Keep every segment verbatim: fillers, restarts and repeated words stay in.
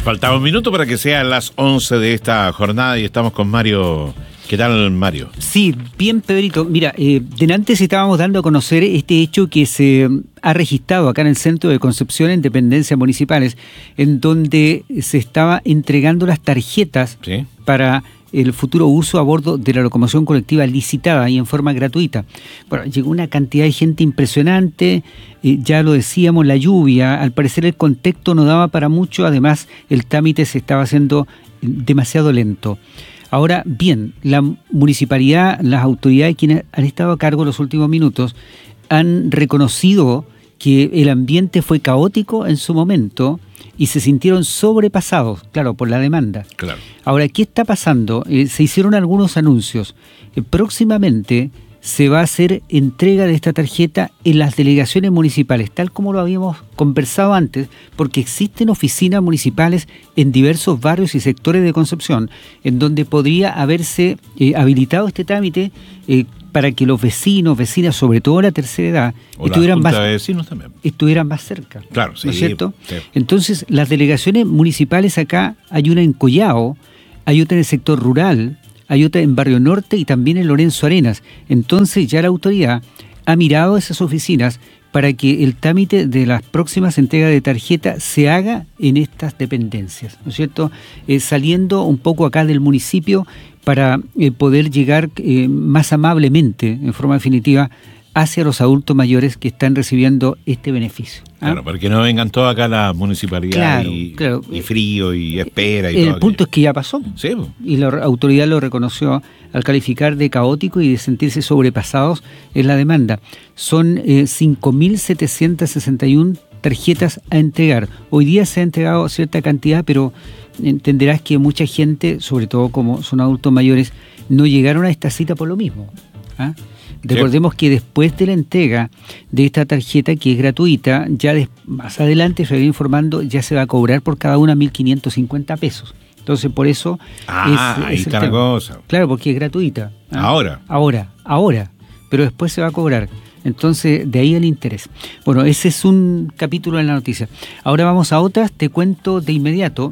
Faltaba un minuto para que sean las once de esta jornada y estamos con Mario. ¿Qué tal, Mario? Sí, bien, Pedrito. Mira, eh, delante estábamos dando a conocer este hecho que se ha registrado acá en el centro de Concepción, en dependencias municipales, en donde se estaba entregando las tarjetas ¿Sí? para el futuro uso a bordo de la locomoción colectiva licitada y en forma gratuita. Bueno, llegó una cantidad de gente impresionante, eh, ya lo decíamos, la lluvia, al parecer el contexto no daba para mucho, además el trámite se estaba haciendo demasiado lento. Ahora bien, la municipalidad, las autoridades quienes han estado a cargo en los últimos minutos han reconocido que el ambiente fue caótico en su momento y se sintieron sobrepasados, claro, por la demanda. Claro. Ahora, ¿qué está pasando? Eh, se hicieron algunos anuncios. Eh, próximamente se va a hacer entrega de esta tarjeta en las delegaciones municipales, tal como lo habíamos conversado antes, porque existen oficinas municipales en diversos barrios y sectores de Concepción, en donde podría haberse eh, habilitado este trámite eh, para que los vecinos, vecinas, sobre todo la tercera edad, o estuvieran, la más, de vecinos también. estuvieran más cerca. Claro, sí. ¿No es cierto? Sí. Entonces, las delegaciones municipales acá, hay una en Collao, hay otra en el sector rural, hay otra en Barrio Norte y también en Lorenzo Arenas. Entonces ya la autoridad ha mirado esas oficinas para que el trámite de las próximas entregas de tarjeta se haga en estas dependencias, ¿no es cierto? Eh, saliendo un poco acá del municipio para eh, poder llegar eh, más amablemente, en forma definitiva, hacia los adultos mayores que están recibiendo este beneficio. ¿Ah? Claro, para que no vengan todos acá a la municipalidad claro, y, claro. y frío y espera y el todo. El punto aquello. Es que ya pasó. Sí. Y la autoridad lo reconoció al calificar de caótico y de sentirse sobrepasados en la demanda. Son eh, cinco mil setecientos sesenta y una tarjetas a entregar. Hoy día se ha entregado cierta cantidad, pero entenderás que mucha gente, sobre todo como son adultos mayores, no llegaron a esta cita por lo mismo. ¿Ah? Recordemos sí. que después de la entrega de esta tarjeta, que es gratuita, ya de, más adelante se va informando, ya se va a cobrar por cada una mil quinientos cincuenta pesos. Entonces, por eso ah, es, ahí es está la cosa. Claro, porque es gratuita. ¿Ah? Ahora. Ahora, ahora. Pero después se va a cobrar. Entonces, de ahí el interés. Bueno, ese es un capítulo en la noticia. Ahora vamos a otras. Te cuento de inmediato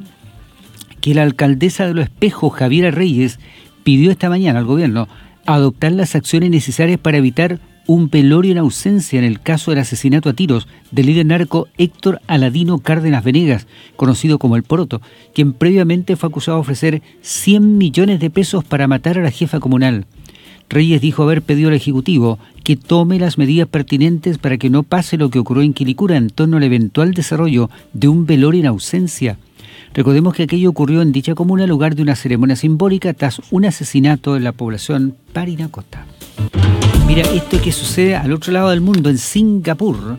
que la alcaldesa de Los Espejos, Javiera Reyes, pidió esta mañana al gobierno adoptar las acciones necesarias para evitar un velorio en ausencia en el caso del asesinato a tiros del líder narco Héctor Aladino Cárdenas Venegas, conocido como El Poroto, quien previamente fue acusado de ofrecer cien millones de pesos para matar a la jefa comunal. Reyes dijo haber pedido al Ejecutivo que tome las medidas pertinentes para que no pase lo que ocurrió en Quilicura en torno al eventual desarrollo de un velorio en ausencia. Recordemos que aquello ocurrió en dicha comuna en lugar de una ceremonia simbólica tras un asesinato en la población Parinacota. Mira, esto que sucede al otro lado del mundo, en Singapur.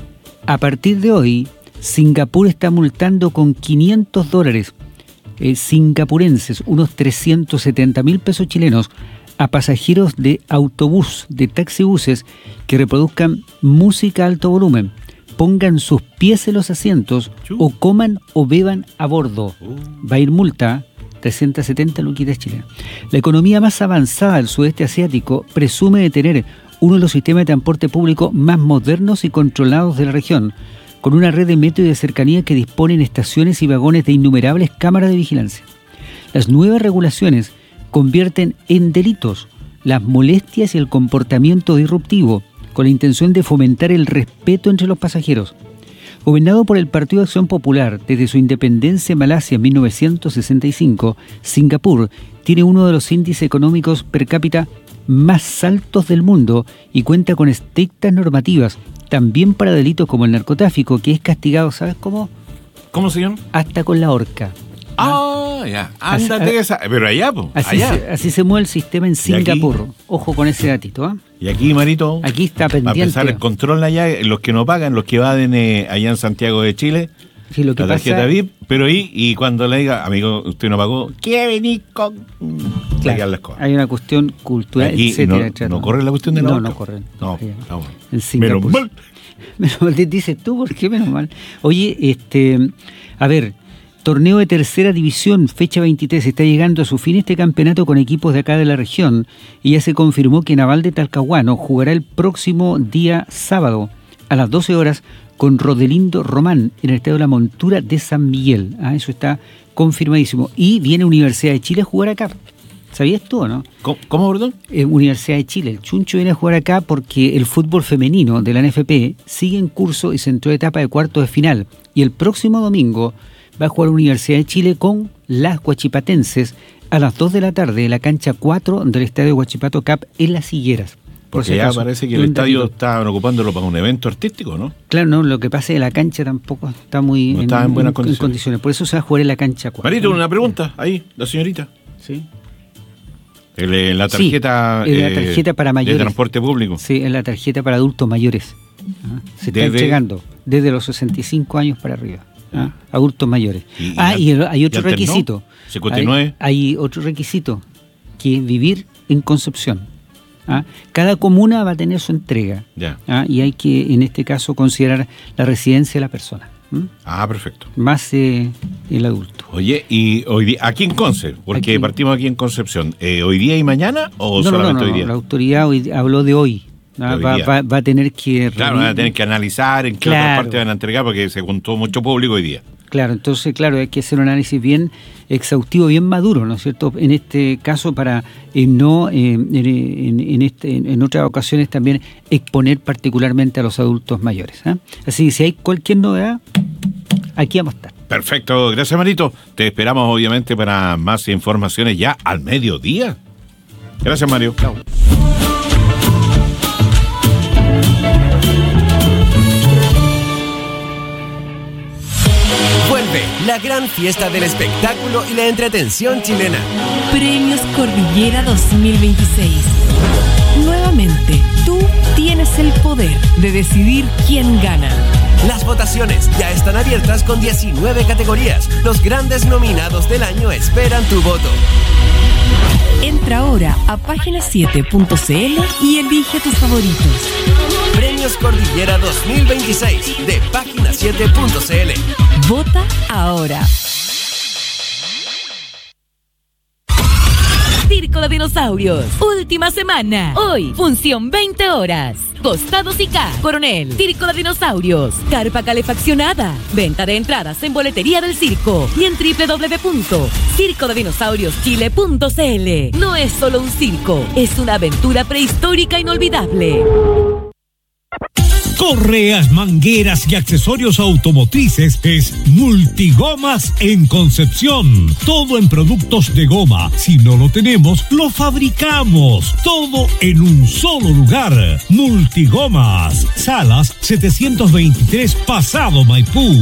A partir de hoy, Singapur está multando con quinientos dólares eh, singapurenses, unos trescientos setenta mil pesos chilenos, a pasajeros de autobús, de taxibuses, que reproduzcan música a alto volumen, pongan sus pies en los asientos o coman o beban a bordo. Va a ir multa, trescientos setenta luquitas chilenas. La economía más avanzada del sudeste asiático presume de tener uno de los sistemas de transporte público más modernos y controlados de la región, con una red de metro y de cercanía que dispone en estaciones y vagones de innumerables cámaras de vigilancia. Las nuevas regulaciones convierten en delitos las molestias y el comportamiento disruptivo, con la intención de fomentar el respeto entre los pasajeros. Gobernado por el Partido de Acción Popular desde su independencia en Malasia en mil novecientos sesenta y cinco, Singapur tiene uno de los índices económicos per cápita más altos del mundo y cuenta con estrictas normativas, también para delitos como el narcotráfico, que es castigado, ¿sabes cómo? ¿Cómo, señor? Hasta con la horca. Ah, ya. Ándate esa. Pero allá, pues. Así, allá. Se, así se mueve el sistema en Singapur. Ojo con ese datito, ¿eh? Y aquí, Marito, aquí está pendiente. Va a empezar el control allá, los que no pagan, los que evaden eh, allá en Santiago de Chile. Sí, lo que la tarjeta pasa... V I P, pero ahí, y cuando le diga, amigo, usted no pagó, ¿quiere venir con...? Claro, las cosas. Hay una cuestión cultural, aquí etcétera, no, no corre la cuestión de la No, horca. no corre. No, no. En Singapur. Menos mal. Menos mal, dices tú, ¿por qué menos mal? Oye, este, a ver... Torneo de tercera división, fecha veintitrés, está llegando a su fin este campeonato con equipos de acá de la región y ya se confirmó que Naval de Talcahuano jugará el próximo día sábado a las doce horas con Rodelindo Román en el Estadio La Montura de San Miguel. Ah, eso está confirmadísimo. Y viene Universidad de Chile a jugar acá. ¿Sabías tú o no? ¿Cómo, cómo perdón? Eh, Universidad de Chile. El Chuncho viene a jugar acá porque el fútbol femenino de la N F P sigue en curso y se entró a etapa de cuartos de final. Y el próximo domingo va a jugar Universidad de Chile con las Huachipatenses a las dos de la tarde en la cancha cuatro del Estadio Huachipato Cup en Las Higueras. Porque si ya acaso, parece que el estadio estaban ocupándolo para un evento artístico, ¿no? Claro, no, lo que pasa es que la cancha tampoco está muy no en, está en buenas en, condiciones. En condiciones. Por eso se va a jugar en la cancha cuatro. Marito, una pregunta ahí, la señorita. Sí. El, la tarjeta, sí, la tarjeta eh, para mayores. De transporte público. Sí, es la tarjeta para adultos mayores. ¿Ah? Se está desde, entregando desde los sesenta y cinco años para arriba. ¿Ah? Adultos mayores. Y, ah, y, y hay otro requisito. cincuenta y nueve. Hay, hay otro requisito, que es vivir en Concepción. ¿Ah? Cada comuna va a tener su entrega. Ya. ¿Ah? Y hay que, en este caso, considerar la residencia de la persona. ¿Mm? Ah, perfecto. Más eh, el adulto. Oye, y hoy día, aquí en Conce, porque aquí, partimos aquí en Concepción, ¿eh, ¿hoy día y mañana o no, solamente no, no, hoy día? La autoridad hoy, habló de hoy. ¿no? de va, hoy va, va a tener que... Claro, van a tener que analizar en qué claro. otra parte van a entregar, porque se juntó mucho público hoy día. Claro, entonces, claro, hay que hacer un análisis bien exhaustivo, bien maduro, ¿no es cierto? En este caso, para eh, no, eh, en, en, en, este, en otras ocasiones también exponer particularmente a los adultos mayores. ¿eh? Así que si hay cualquier novedad, aquí vamos a estar. Perfecto, gracias Marito. Te esperamos obviamente para más informaciones ya al mediodía. Gracias Mario. Chao. Vuelve la gran fiesta del espectáculo y la entretención chilena. Premios Cordillera dos mil veintiséis. Nuevamente, tú tienes el poder de decidir quién gana. Las votaciones ya están abiertas con diecinueve categorías. Los grandes nominados del año esperan tu voto. Entra ahora a página siete punto c l y elige tus favoritos. Premios Cordillera dos mil veintiséis de página siete punto c l. Vota ahora. Circo de Dinosaurios, última semana. Hoy, función veinte horas. Costados y K, Coronel, Circo de Dinosaurios, carpa calefaccionada. Venta de entradas en boletería del circo y en doble u doble u doble u punto circo de dinosaurios chile punto c l. No es solo un circo, es una aventura prehistórica inolvidable. Correas, mangueras y accesorios automotrices es Multigomas en Concepción. Todo en productos de goma. Si no lo tenemos, lo fabricamos. Todo en un solo lugar. Multigomas. Salas setecientos veintitrés Pasado Maipú.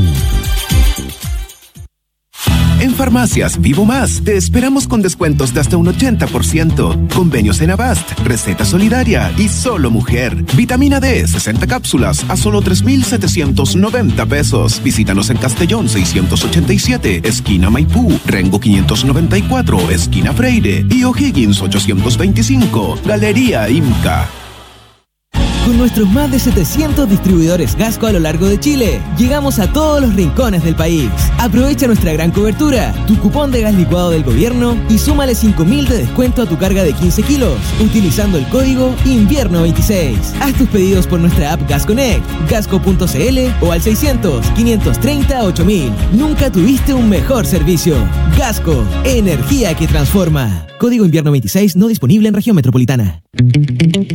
En Farmacias Vivo Más te esperamos con descuentos de hasta un ochenta por ciento. Convenios en Avast, receta solidaria y solo mujer. Vitamina D, sesenta cápsulas a solo tres mil setecientos noventa pesos. Visítanos en Castellón seiscientos ochenta y siete, esquina Maipú, Rengo quinientos noventa y cuatro, esquina Freire y O'Higgins ochocientos veinticinco, Galería Imca. Con nuestros más de setecientos distribuidores Gasco a lo largo de Chile, llegamos a todos los rincones del país. Aprovecha nuestra gran cobertura, tu cupón de gas licuado del gobierno y súmale cinco mil de descuento a tu carga de quince kilos, utilizando el código invierno veintiséis. Haz tus pedidos por nuestra app Gas Connect, gasco punto c l o al seiscientos, quinientos treinta, ocho mil. Nunca tuviste un mejor servicio. Gasco, energía que transforma. Código invierno veintiséis no disponible en región metropolitana.